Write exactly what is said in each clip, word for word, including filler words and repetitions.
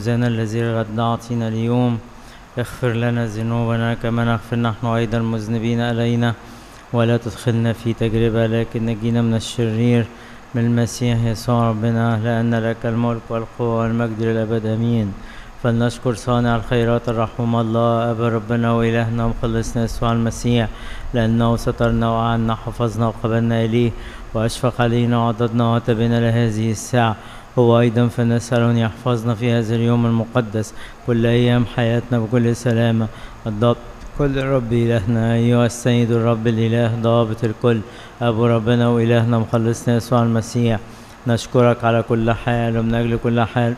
خبزنا الذي غدا أعطينا اليوم، اغفر لنا ذنوبنا كما نغفر نحن أيضا المذنبين إلينا، ولا تدخلنا في تجربة لكن نجينا من الشرير، من المسيح يسوع ربنا، لأن لك الملك والقوة والمجد للأبد آمين. فلنشكر صانع الخيرات الرحوم الله أبا ربنا وإلهنا ومخلصنا يسوع المسيح، لأنه سترنا وأعنا حفظنا وقبلنا إليه وأشفق علينا وعضدنا وتبنا لهذه الساعة. هو أيضا فنسأل أن يحفظنا في هذا اليوم المقدس كل أيام حياتنا بكل سلامة. الضابط كل رب إلهنا أيها السيد الرب الإله ضابط الكل، أبو ربنا وإلهنا مخلصنا يسوع المسيح، نشكرك على كل حال ومن أجل كل حال،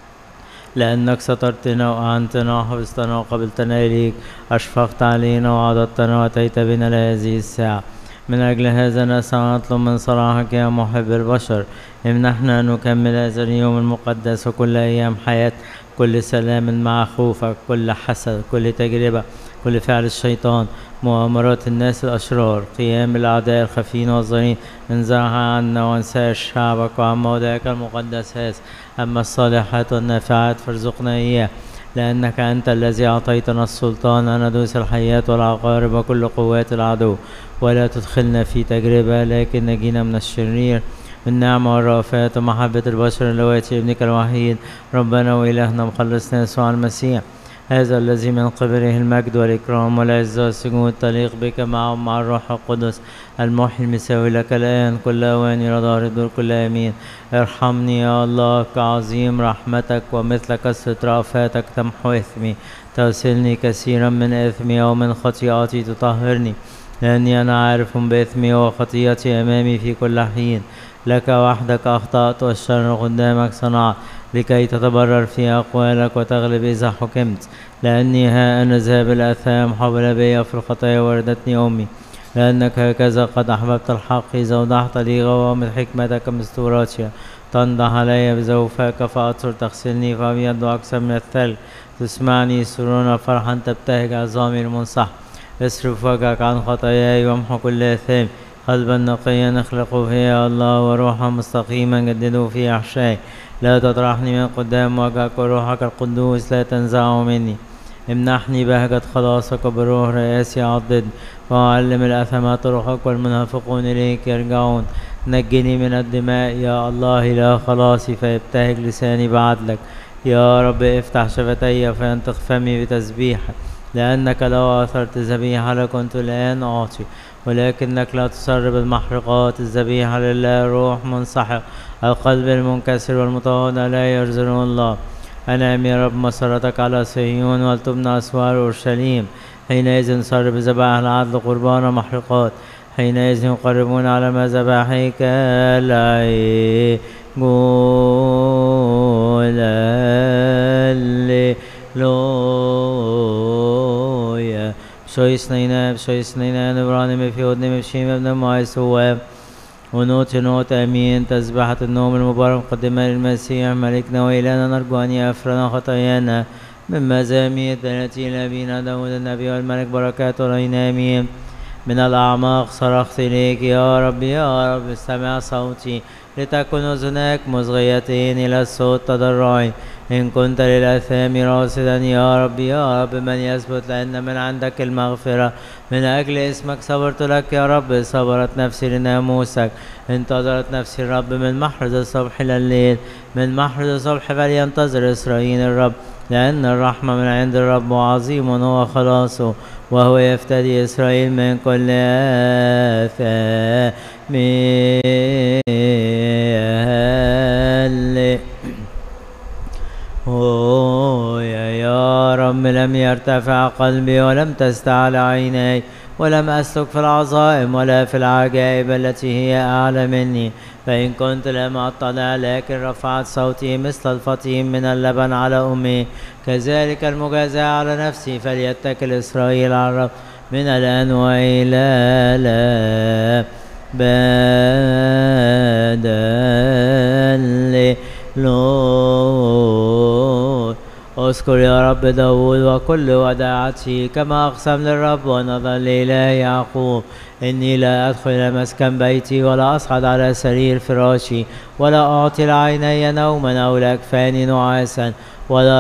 لأنك سترتنا وأعنتنا وحفظتنا وقبلتنا إليك، أشفقت علينا وعضدتنا وأتيت بنا لهذه الساعة. من أجل هذا نسعى نطلب من صلاحك يا محب البشر، امنحنا أن نكمل هذا اليوم المقدس وكل أيام حياة كل سلام مع خوفك، كل حسد، كل تجربة، كل فعل الشيطان، مؤامرات الناس الأشرار، قيام الأعداء الخفين والظاهرين، انزعها عنا وعن سائر شعبك وعن موضعك المقدس هذا. أما الصالحات والنافعات فارزقنا إياه، لأنك أنت الذي أعطيتنا السلطان أن ندوس الحيات والعقارب وكل قوات العدو، ولا تدخلنا في تجربة لكن نجينا من الشرير. بالنعمة والرأفات ومحبة البشر اللواتي ابنك الوحيد ربنا وإلهنا مخلصنا يسوع المسيح، هذا الذي من قبله المجد والإكرام والعزة والسجود تليق بك معه مع الروح القدس المحيي المساوي لك الآن كل أوان إلى دار الدور كل آمين. ارحمني يا الله كعظيم رحمتك ومثل كثرة رأفاتك تمحو إثمي، تغسلني كثيرا من إثمي ومن خطيئتي تطهرني، لأني أنا عارف بإثمي وخطيئتي أمامي في كل حين. لك وحدك أخطأت والشر قدامك صنعت، لكي تتبرر في أقوالك وتغلب إذا حكمت. لأني ها أنا ذهب الآثام حبل بي في الخطايا وردتني أمي، لأنك هكذا قد أحببت الحق إذا وضحت لي غوامض حكمتك مستوراتها. تنضح علي بزوفك فأطهر، تغسلني فأبيض أكثر من الثلج، تسمعني سرورا فرحا تبتهج عظامي المنصح. اصرف وجهك عن خطاياي وامحو كل آثامي، قلبا نقيا اخلقه فيه يا الله، وروحا مستقيما جدده في أحشائي. لا تطرحني من قدام وجهك، وروحك القدوس لا تنزعه مني. امنحني بهجة خلاصك وبروح رئاسي عضد، وأعلم الأثمات طرقك والمنافقون إليك يرجعون. نجني من الدماء يا الله إله خلاصي، فيبتهج لساني بعدلك. يا رب افتح شفتي فينطق فمي بتسبيحك، لأنك لو أثرت ذبيحة لكنت الآن أعطي، ولكنك لا تسرب المحرقات. الذبيحة لله روح منسحق، القلب المنكسر والمتواضع لا يرزقه الله. أنعم يا رب مسرتك على صهيون ولتبنى أسوار أورشليم. حينئذ صرب ذبائح العدل قربان محرقات، حينئذ يقربون على مذبحك العجول. هللويا. بشوي سنينا بشوي سنينا نبراني في ودني بشيم ابن معي سواب ونوت نوت امين. تسبحة النوم المبارك مقدمة للمسيح ملكنا وإلهنا، نرجو أن يغفرنا خطايانا من مزامير التي لأبينا داود النبي والملك بركاته علينا آمين. من الأعماق صرخت إليك يا رب يا رب، استمع صوتي، لتكن أذناك مصغيتين إلى الصوت تضرعي. إن كنت للآثام راصدا يا رب يا رب من يثبت، لأن من عندك المغفرة. من أجل اسمك صبرت لك يا رب، صبرت نفسي لناموسك. انتظرت نفسي الرب من محرز الصبح إلى الليل، من محرز الصبح فلينتظر إسرائيل الرب، لأن الرحمة من عند الرب وعظيم هو خلاصه، وهو يفتدي إسرائيل من كل آثام. هويا يا رب، لم يرتفع قلبي ولم تستعل عيني، ولم أسلك في العظائم ولا في العجائب التي هي أعلى مني. فإن كنت لم أطلع لكن رفعت صوتي مثل الفطيم من اللبن على أمي، كذلك المجازاة على نفسي. فليتكل إسرائيل على الرب من الآن وإلى الأبد. اذكر يا رب داود وكل وداعته، كما أقسم للرب ونظر لإله يعقوب، إني لا أدخل إلى مسكن بيتي ولا أصعد على سرير فراشي، ولا أعطي لعيني نوما أو لأكفاني نعاسا، ولا